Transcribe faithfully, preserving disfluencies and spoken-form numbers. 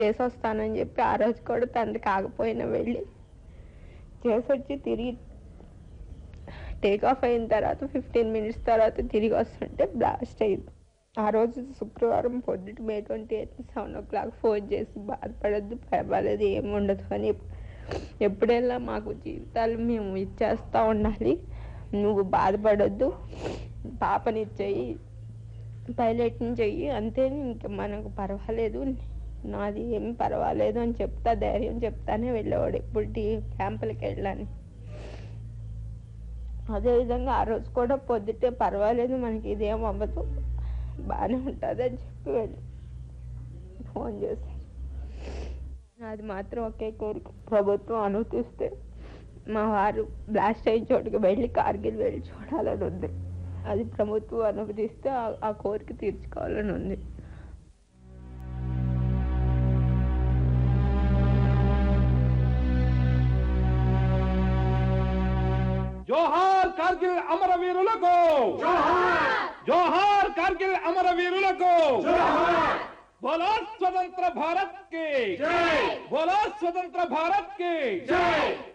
చేసొస్తానని చెప్పి ఆ రోజు కూడా తండ్రి కాకపోయినా వెళ్ళి చేసొచ్చి తిరిగి టేక్ ఆఫ్ అయిన తర్వాత ఫిఫ్టీన్ మినిట్స్ తర్వాత తిరిగి వస్తుంటే బ్లాస్ట్ అయింది. ఆ రోజు శుక్రవారం పొద్దుట మే ట్వంటీ ఎయిత్ సెవెన్ ఓ క్లాక్ ఫోన్ చేసి బాధపడద్దు, పర్వాలేదు, ఏముండదు అని. ఎప్పుడైనా మాకు జీవితాలు మేము ఇచ్చేస్తూ ఉండాలి, నువ్వు బాధపడొద్దు, పాపనిచ్చేయి, పైలట్ని చెయ్యి, అంతే, ఇంక మనకు పర్వాలేదు, నాది ఏం పర్వాలేదు అని చెప్తా, ధైర్యం చెప్తానే వెళ్ళేవాడు ఎప్పుడు టీ క్యాంపులకి వెళ్ళాలని. అదేవిధంగా ఆ రోజు కూడా పొద్దుటే పర్వాలేదు, మనకి ఇదేం అవ్వదు, బాగానే ఉంటుంది అని చెప్పి వెళ్ళి ఫోన్ చేశారు. అది మాత్రం ఒకే కోరిక, ప్రభుత్వం అనుమతిస్తే మా వారు బ్లాస్ట్ అయిన చోటుకి వెళ్ళి కార్గిల్ వెళ్ళి చూడాలని ఉంది. అది ప్రభుత్వం అనుమతిస్తే ఆ కోరిక తీర్చుకోవాలని ఉంది. జోహార్ కార్గిల్ అమరవీరులకు, జోహార్ కార్గిల్ అమరవీరులకు, బోలో స్వతంత్ర భారత్ కి, బోలో స్వతంత్ర భారత్ కి.